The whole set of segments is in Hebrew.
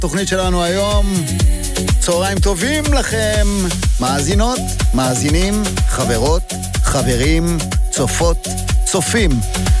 תוכנית שלנו היום. צהריים טובים לכם, מאזינות, מאזינים, חברות, חברים, צופות, צופים.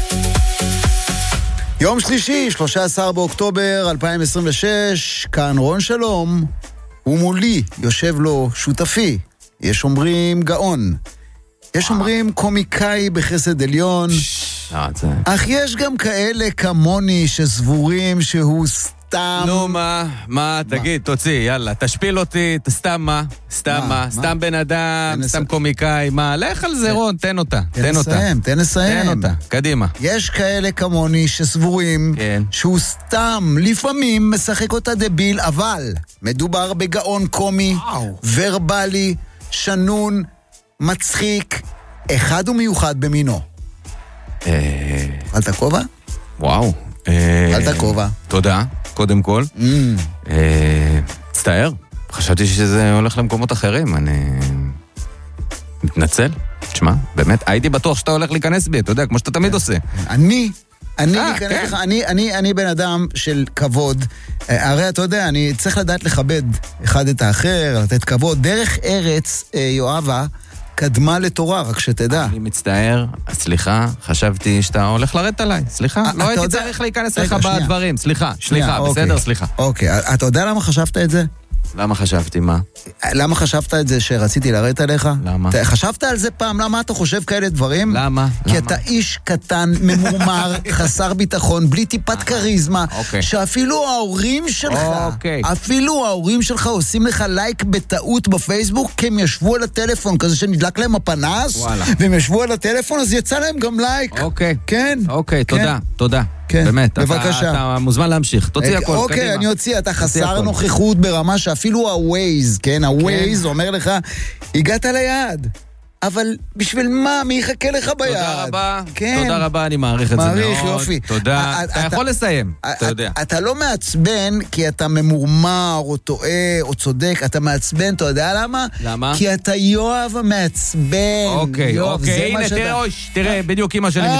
יום שלישי, 13 באוקטובר 2026, כאן רון שלום, ומולי יושב לו שותפי, יש אומרים גאון, יש אומרים קומיקאי בחסד עליון, אך יש גם כאלה כמוני שסבורים שהוא סתם... נו, מה, תגיד, תוציא, יאללה, תשפיל אותי, סתם מה? סתם בן אדם, סתם קומיקאי, מה? לך על זה, רון, תן אותה. תן נסיים. קדימה. יש כאלה כמוני שסבורים שהוא סתם, לפעמים משחק אותה דביל, אבל מדובר בגאון קומי, ורבלי, שנון, מצחיק, אחד ומיוחד במינו. אל תקובה? וואו. אל תקובה. תודה, קודם כל. מצטער, חשבתי שזה הולך למקומות אחרים, אני מתנצל. תשמע, באמת, הייתי בטוח שאתה הולך להיכנס בי, אתה יודע, כמו שאתה תמיד עושה. אני בן אדם של כבוד, הרי אתה יודע, אני צריך לדעת לכבד אחד את האחר, לתת כבוד. דרך ארץ, יואבה, קדמה לתורה, רק שתדע. אני מצטער, סליחה, חשבתי שאתה הולך לרדת עליי, סליחה, לא הייתי צריך להיכנס לך בדברים, סליחה, בסדר, סליחה. אוקיי, אתה יודע למה חשבת את זה? למה חשבתי, מה? למה חשבת את זה שרציתי לרדת עליך? למה? חשבת על זה פעם? למה אתה חושב כאלה דברים? למה? כי אתה איש קטן, ממורמר, חסר ביטחון, בלי טיפת קריזמה, שאפילו ההורים שלך עושים לך לייק בטעות בפייסבוק, כי הם ישבו על הטלפון, כזה שנדלק להם הפנס, והם ישבו על הטלפון, אז יצא להם גם לייק. אוקיי. כן? אוקיי, תודה. כן, באמת, בבקשה. אתה מוזמן להמשיך. תוציא הכל, קדימה. אוקיי, אני אוציא, אתה חסר נוכחות ברמה שאפילו הווייז, כן, הווייז אומר לך, הגעת ליעד. אבל בשביל מה? מי יחכה לך ביעד? תודה רבה. כן. תודה רבה, אני מעריך את זה מאוד. מעריך, יופי. תודה. אתה יכול לסיים, אתה יודע. אתה לא מעצבן כי אתה ממורמר או טועה או צודק, אתה מעצבן, אתה יודע למה? למה? כי אתה יואב המעצבן. אוקיי, הנה, תראה, בדיוק אמא שלי